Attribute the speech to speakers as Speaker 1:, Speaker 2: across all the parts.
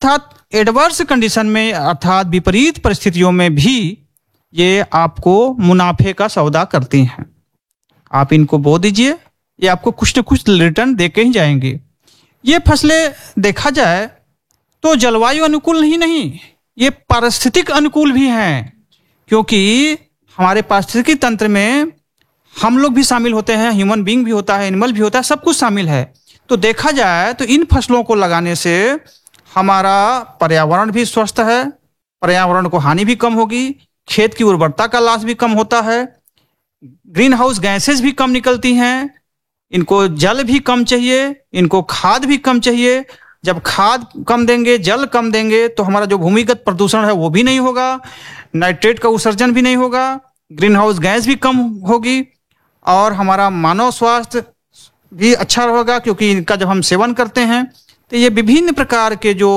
Speaker 1: अर्थात adverse condition में, अर्थात विपरीत परिस्थितियों में भी ये आपको मुनाफे का सौदा करती हैं। आप इनको बो दीजिए, ये आपको कुछ न कुछ रिटर्न दे के ही जाएंगे। ये फसलें देखा जाए तो जलवायु अनुकूल ही नहीं, ये पारिस्थितिक अनुकूल भी हैं, क्योंकि हमारे पारिस्थितिकी तंत्र में हम लोग भी शामिल होते हैं, ह्यूमन बीइंग भी होता है, एनिमल भी होता है, सब कुछ शामिल है। तो देखा जाए तो इन फसलों को लगाने से हमारा पर्यावरण भी स्वस्थ है, पर्यावरण को हानि भी कम होगी, खेत की उर्वरता का लॉस भी कम होता है, ग्रीन हाउस गैसेज भी कम निकलती हैं, इनको जल भी कम चाहिए, इनको खाद भी कम चाहिए। जब खाद कम देंगे, जल कम देंगे, तो हमारा जो भूमिगत प्रदूषण है वो भी नहीं होगा, नाइट्रेट का उत्सर्जन भी नहीं होगा, ग्रीन हाउस गैस भी कम होगी और हमारा मानव स्वास्थ्य भी अच्छा होगा, क्योंकि इनका जब हम सेवन करते हैं तो ये विभिन्न प्रकार के जो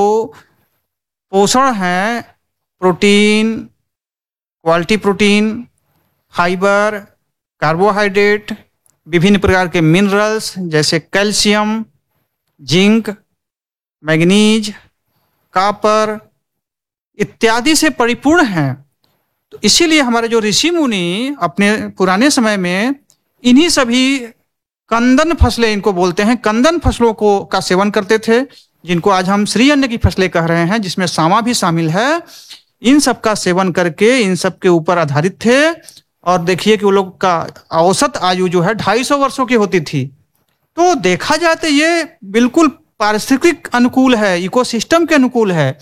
Speaker 1: पोषण हैं, protein, quality protein, fibre, carbohydrate, विभिन्न प्रकार के मिनरल्स जैसे कैल्शियम, जिंक, मैग्नीज, कॉपर इत्यादि से परिपूर्ण हैं। तो इसीलिए हमारे जो ऋषि मुनि अपने पुराने समय में इन्हीं सभी कंदन फसलें, इनको बोलते हैं, कंदन फसलों को का सेवन करते थे, जिनको आज हम श्री अन्न की फसलें कह रहे हैं, जिसमें सामा भी शामिल है। इन सब का सेवन करके इन सब के ऊपर आधारित थे। और देखिए कि वो लोग का औसत आयु जो है 250 वर्षों की होती थी। तो देखा जाए तो ये बिल्कुल पारिस्थितिक अनुकूल है, इकोसिस्टम के अनुकूल है।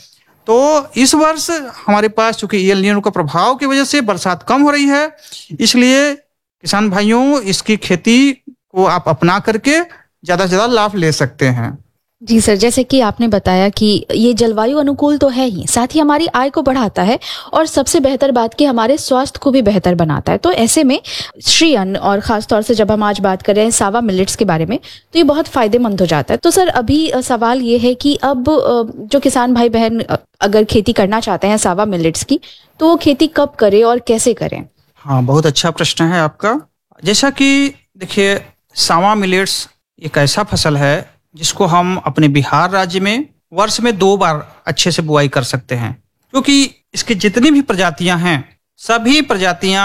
Speaker 1: तो इस वर्ष हमारे पास चूंकि एल नीनो का प्रभाव की वजह से बरसात कम हो रही है, इसलिए किसान भाइयों इसकी खेती को आप अपना करके ज्यादा से ज्यादा लाभ ले सकते हैं।
Speaker 2: जी सर, जैसे कि आपने बताया कि ये जलवायु अनुकूल तो है ही, साथ ही हमारी आय को बढ़ाता है और सबसे बेहतर बात कि हमारे स्वास्थ्य को भी बेहतर बनाता है। तो ऐसे में श्री अन्न, और खासतौर से जब हम आज बात कर रहे हैं सावा मिलेट्स के बारे में, तो ये बहुत फायदेमंद हो जाता है। तो सर अभी सवाल ये है कि अब जो किसान भाई बहन अगर खेती करना चाहते हैं सावा मिलेट्स की, तो वो खेती कब करें और कैसे करें?
Speaker 1: हाँ, बहुत अच्छा प्रश्न है आपका। जैसा कि देखिए, सावा मिलेट्स एक ऐसा फसल है जिसको हम अपने बिहार राज्य में वर्ष में 2 बार अच्छे से बुआई कर सकते हैं, क्योंकि इसकी जितनी भी प्रजातियां हैं, सभी प्रजातियां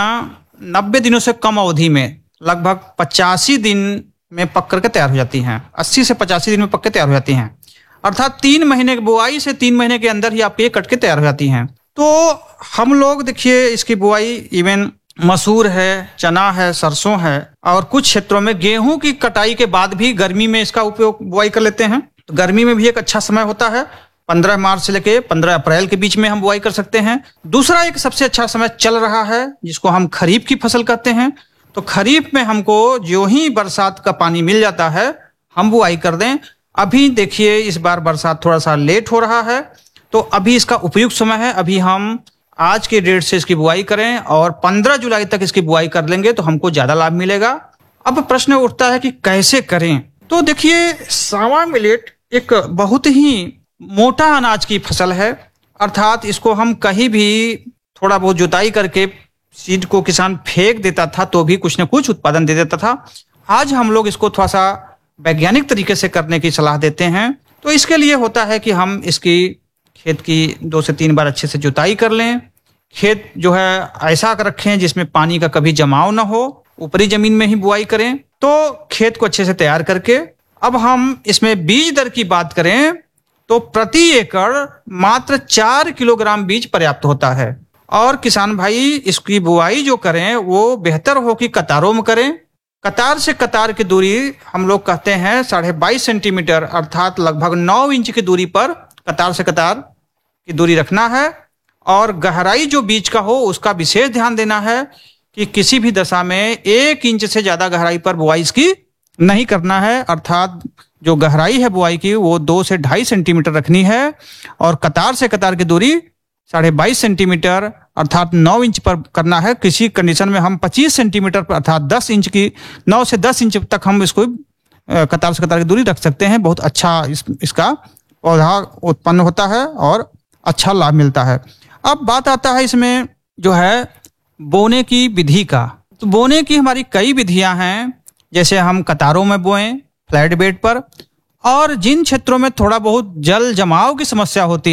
Speaker 1: 90 दिनों से कम अवधि में लगभग 85 दिन में पक करके तैयार हो जाती हैं। 80 से 85 दिन में पक के तैयार हो जाती हैं, अर्थात 3 महीने की बुआई से 3 महीने के अंदर ही आपके ये कट के तैयार हो जाती हैं। तो हम लोग देखिए इसकी बुआई इवन मसूर है, चना है, सरसों है और कुछ क्षेत्रों में गेहूं की कटाई के बाद भी गर्मी में इसका उपयोग बुआई कर लेते हैं। तो गर्मी में भी एक अच्छा समय होता है, 15 मार्च से लेके 15 अप्रैल के बीच में हम बुआई कर सकते हैं। दूसरा एक सबसे अच्छा समय चल रहा है जिसको हम खरीफ की फसल कहते हैं। तो खरीफ में हमको जो ही बरसात का पानी मिल जाता है हम बुआई कर दें। अभी देखिए इस बार बरसात थोड़ा सा लेट हो रहा है, तो अभी इसका उपयुक्त समय है। अभी हम आज के डेट से इसकी बुआई करें और 15 जुलाई तक इसकी बुआई कर लेंगे तो हमको ज्यादा लाभ मिलेगा। अब प्रश्न उठता है कि कैसे करें। तो देखिए, सावा मिलेट एक बहुत ही मोटा अनाज की फसल है, अर्थात इसको हम कहीं भी थोड़ा बहुत जुताई करके सीड को किसान फेंक देता था तो भी कुछ न कुछ उत्पादन दे देता था। आज हम लोग इसको थोड़ा सा वैज्ञानिक तरीके से करने की सलाह देते हैं। तो इसके लिए होता है कि हम इसकी खेत की 2 से 3 बार अच्छे से जुताई कर लें। खेत जो है ऐसा रखें जिसमें पानी का कभी जमाव ना हो, ऊपरी जमीन में ही बुआई करें। तो खेत को अच्छे से तैयार करके अब हम इसमें बीज दर की बात करें तो प्रति एकड़ मात्र 4 किलोग्राम बीज पर्याप्त होता है। और किसान भाई इसकी बुआई जो करें वो बेहतर हो कि कतारों में करें। कतार से कतार की दूरी हम लोग कहते हैं 22.5 सेंटीमीटर, अर्थात लगभग 9 इंच की दूरी पर कतार से कतार की दूरी रखना है। और गहराई जो बीज का हो उसका विशेष ध्यान देना है कि किसी भी दशा में 1 इंच से ज्यादा गहराई पर बुआई इसकी नहीं करना है, अर्थात जो गहराई है बुआई की वो 2 से 2.5 सेंटीमीटर रखनी है। और कतार से कतार की दूरी 22.5 सेंटीमीटर अर्थात 9 इंच पर करना है। किसी कंडीशन में हम 25 सेंटीमीटर पर अर्थात 10 इंच की 9 से 10 इंच तक हम इसको कतार से कतार की दूरी रख सकते हैं। बहुत अच्छा इसका पौधा उत्पन्न होता है और अच्छा लाभ मिलता है। अब बात आता है इसमें जो है बोने की विधि का। तो बोने की हमारी कई विधियां हैं, जैसे हम कतारों में बोएं फ्लैट बेड पर, और जिन क्षेत्रों में थोड़ा बहुत जल जमाव की समस्या होती